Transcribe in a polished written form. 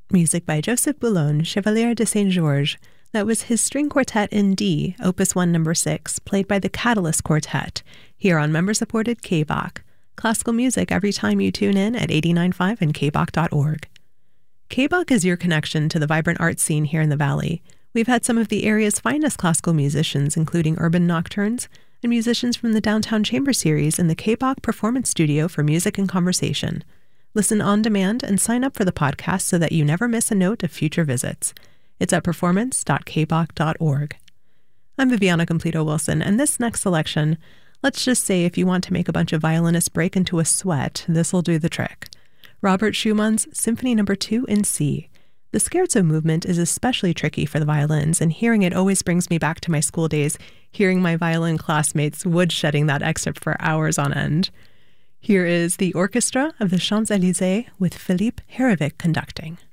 Music by Joseph Boulogne, Chevalier de Saint-Georges. That was his string quartet in D, Opus 1 No. 6, played by the Catalyst Quartet, here on member-supported KBOC. Classical music every time you tune in at 89.5 and kbok.org. KBOC is your connection to the vibrant art scene here in the Valley. We've had some of the area's finest classical musicians, including Urban Nocturnes, and musicians from the Downtown Chamber Series in the KBOC Performance Studio for Music and Conversation. Listen on demand and sign up for the podcast so that you never miss a note of future visits. It's at performance.kbok.org. I'm Viviana Completo-Wilson, and this next selection, let's just say if you want to make a bunch of violinists break into a sweat, this'll do the trick. Robert Schumann's Symphony No. 2 in C. The scherzo movement is especially tricky for the violins, and hearing it always brings me back to my school days, hearing my violin classmates woodshedding that excerpt for hours on end. Here is the orchestra of the Champs-Élysées with Philippe Herivik conducting.